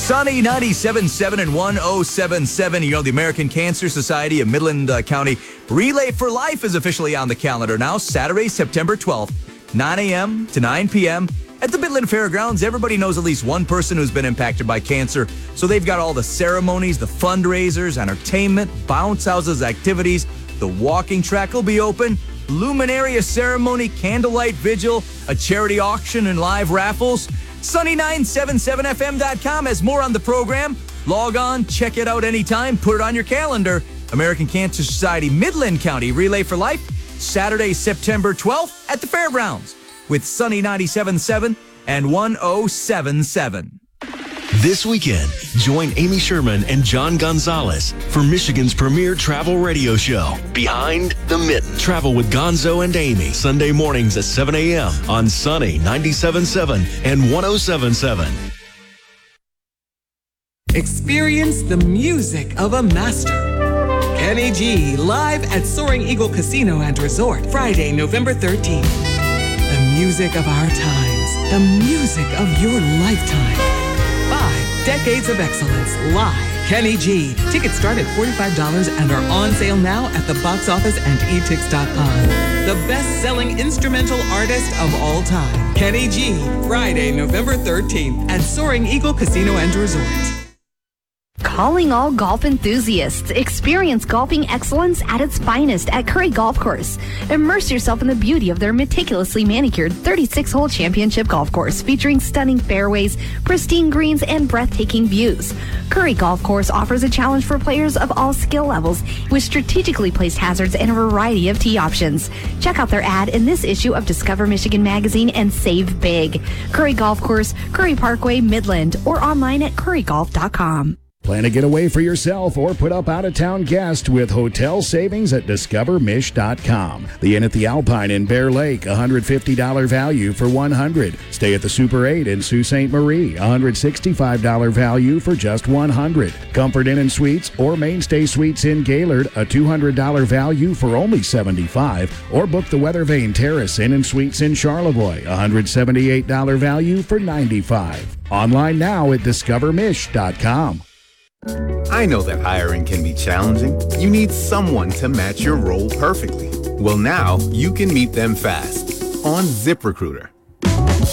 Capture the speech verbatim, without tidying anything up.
Sunny ninety-seven point seven and one oh seven point seven. You know, the American Cancer Society of Midland uh, County Relay for Life is officially on the calendar now. Saturday, September twelfth, nine a.m. to nine p.m. at the Midland Fairgrounds. Everybody knows at least one person who's been impacted by cancer. So they've got all the ceremonies, the fundraisers, entertainment, bounce houses, activities. The walking track will be open. Luminaria ceremony, candlelight vigil, a charity auction, and live raffles. Sunny nine seventy-seven F M dot com has more on the program. Log on, check it out anytime, put it on your calendar. American Cancer Society Midland County Relay for Life, Saturday, September twelfth at the Fairgrounds with Sunny ninety-seven point seven and one oh seven point seven. This weekend, join Amy Sherman and John Gonzalez for Michigan's premier travel radio show, Behind the Mitten. Travel with Gonzo and Amy, Sunday mornings at seven a.m. on Sunny ninety-seven point seven and one oh seven point seven. Experience the music of a master. Kenny G, live at Soaring Eagle Casino and Resort, Friday, November thirteenth. The music of our times, the music of your lifetime. Five decades of excellence, live. Kenny G. Tickets start at forty-five dollars and are on sale now at the box office and e tix dot com. The best-selling instrumental artist of all time, Kenny G. Friday, November thirteenth at Soaring Eagle Casino and Resort. Calling all golf enthusiasts. Experience golfing excellence at its finest at Curry Golf Course. Immerse yourself in the beauty of their meticulously manicured thirty-six hole championship golf course featuring stunning fairways, pristine greens, and breathtaking views. Curry Golf Course offers a challenge for players of all skill levels with strategically placed hazards and a variety of tee options. Check out their ad in this issue of Discover Michigan Magazine and save big. Curry Golf Course, Curry Parkway, Midland, or online at curry golf dot com. Plan a getaway for yourself or put up out-of-town guests with hotel savings at discover mish dot com. The Inn at the Alpine in Bear Lake, one hundred fifty dollars value for one hundred dollars. Stay at the Super eight in Sault Ste. Marie, one hundred sixty-five dollars value for just one hundred dollars. Comfort Inn and Suites or Mainstay Suites in Gaylord, a two hundred dollars value for only seventy-five dollars. Or book the Weather Vane Terrace Inn and Suites in Charlevoix, one hundred seventy-eight dollars value for ninety-five dollars. Online now at discover mish dot com. I know that hiring can be challenging. You need someone to match your role perfectly. Well, now you can meet them fast on ZipRecruiter.